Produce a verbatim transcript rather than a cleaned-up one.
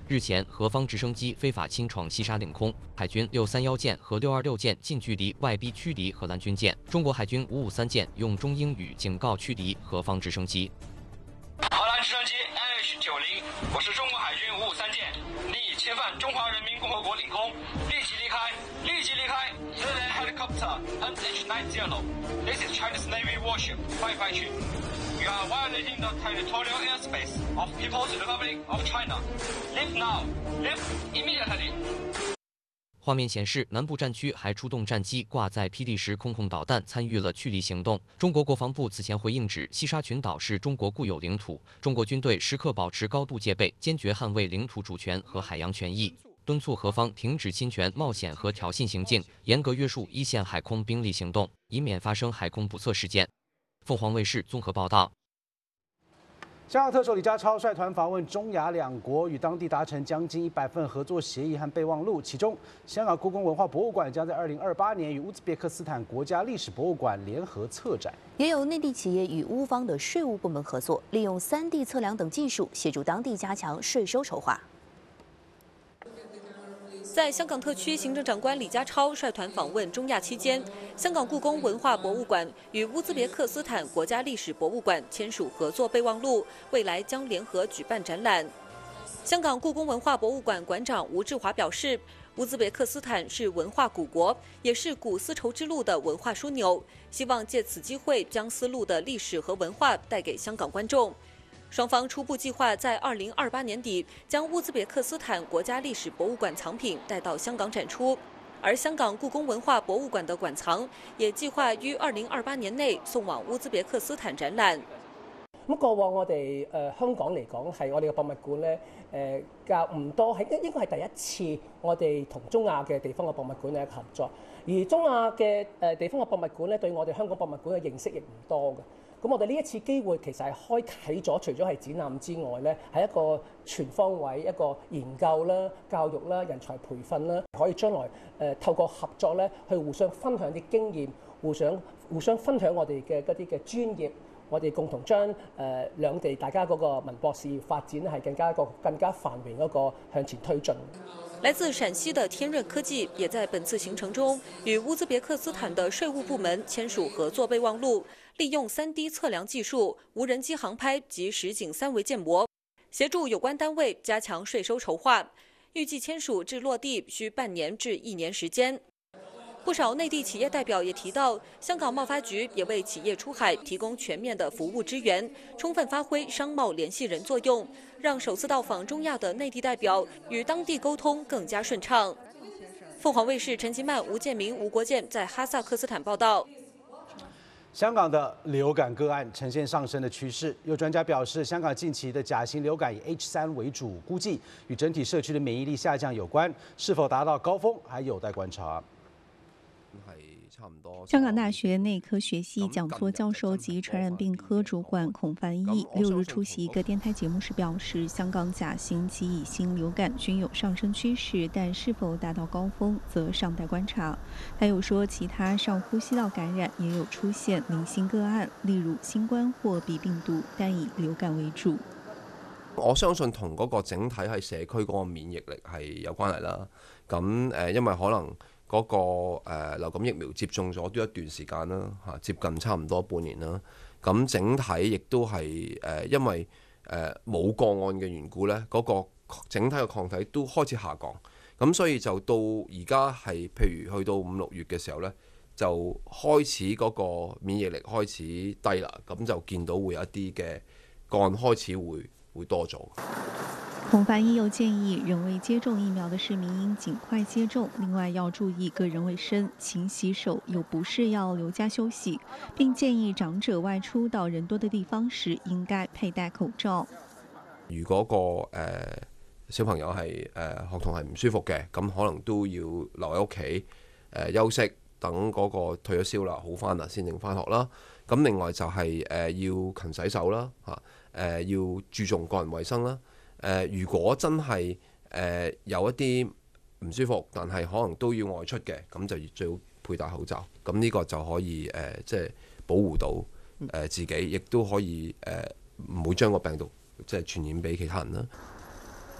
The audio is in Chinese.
日前，何方直升机非法侵闯西沙领空，海军六三一舰和六二六舰近距离外逼驱离荷兰军舰，中国海军五五三舰用中英语警告驱离何方直升机。 荷兰直升机 N H 九零，我是中国海军五五三舰，你已侵犯中华人民共和国领空，立即离开，立即离开。Civilian helicopter N H ninety. This is Chinese Navy warship. 快快去。You are violating the territorial airspace of People's Republic of China. Leave now. Leave immediately. 画面显示，南部战区还出动战机挂载霹雳十空控导弹，参与了驱离行动。中国国防部此前回应指，西沙群岛是中国固有领土，中国军队时刻保持高度戒备，坚决捍卫领土主权和海洋权益，敦促何方停止侵权、冒险和挑衅行径，严格约束一线海空兵力行动，以免发生海空不测事件。凤凰卫视综合报道。 香港特首李家超率团访问中亚两国，与当地达成将近一百份合作协议和备忘录。其中，香港故宫文化博物馆将在二零二八年与乌兹别克斯坦国家历史博物馆联合策展。 也有内地企业与乌方的税务部门合作，利用三 D 测量等技术，协助当地加强税收筹划。 在香港特区行政长官李家超率团访问中亚期间，香港故宫文化博物馆与乌兹别克斯坦国家历史博物馆签署合作备忘录，未来将联合举办展览。香港故宫文化博物馆馆长吴志华表示，乌兹别克斯坦是文化古国，也是古丝绸之路的文化枢纽，希望借此机会将丝路的历史和文化带给香港观众。双方初步计划在二零二八年底将乌兹别克斯坦国家历史博物馆藏品带到香港展出，而香港故宫文化博物館嘅館藏也計劃於二零二八年內送往烏茲別克斯坦展覽。 咁過往我哋誒、呃、香港嚟講係我哋嘅博物館咧誒較唔多，係應應該係第一次我哋同中亞嘅地方嘅博物館咧合作，而中亞嘅誒地方嘅博物館咧對我哋香港博物館嘅認識亦唔多嘅。咁我哋呢一次機會其實係開啓咗，除咗係展覽之外咧，係一個全方位一個研究啦、教育啦、人才培訓啦，可以將來誒、呃、透過合作咧，去互相分享啲經驗，互相互相分享我哋嘅嗰啲嘅專業，我哋共同將誒、呃、兩地大家嗰個文博事業發展係更加一個更加繁榮嗰個向前推進。 來自陝西的天潤科技也在本次行程中與烏茲別克斯坦的稅務部門簽署合作備忘錄，利用三 D 測量技術、無人機航拍及實景三維建模，協助有關單位加強稅收籌劃。預計簽署至落地需半年至一年時間。不少內地企業代表也提到，香港貿發局也為企業出海提供全面的服務支援，充分發揮商貿聯繫人作用，讓首次到訪中亞的內地代表與當地溝通更加順暢。鳳凰衛視陳其曼、吳建明、吳國健在哈薩克斯坦報道。 香港的流感個案呈現上升的趨勢，有專家表示，香港近期的甲型流感以 H 三為主，估計與整體社區的免疫力下降有關，是否達到高峰還有待觀察。 香港大學內科學系講座教授及傳染病科主管孔繁毅六日出席一個電台節目時表示，香港甲型及乙型流感均有上升趨勢，但是否達到高峰則尚待觀察。他又說，其他上呼吸道感染也有出現零星個案，例如新冠或鼻病毒，但以流感為主。 我相信同嗰個整體喺社區嗰個免疫力係有關係啦。咁誒，因為可能嗰個誒流感疫苗接種咗都一段時間啦，嚇接近差唔多半年啦。咁整體亦都係誒，因為誒冇個案嘅緣故咧，嗰個整體嘅抗體都開始下降。咁所以就到而家係譬如去到五六月嘅時候咧，就開始嗰個免疫力開始低啦。咁就見到會有一啲嘅個案開始會會多咗。 孔繁毅又建議，仍未接種疫苗的市民應盡快接種，另外要注意個人衛生，勤洗手，有不適要留家休息，並建議長者外出到人多的地方時應該佩戴口罩。 如果個誒、呃、小朋友係誒、呃、學童係唔舒服嘅，咁可能都要留喺屋企誒休息，等嗰個退咗燒啦，好翻啦，先至翻學啦。咁另外就係、是、誒、呃、要勤洗手啦，嚇、呃、誒要注重個人衛生啦。誒、呃，如果真係誒、呃、有一啲唔舒服，但係可能都要外出嘅，咁就最好佩戴口罩。咁呢個就可以誒、呃，即係保護到誒、呃、自己，亦都可以誒唔會將個病毒即係傳染俾其他人啦。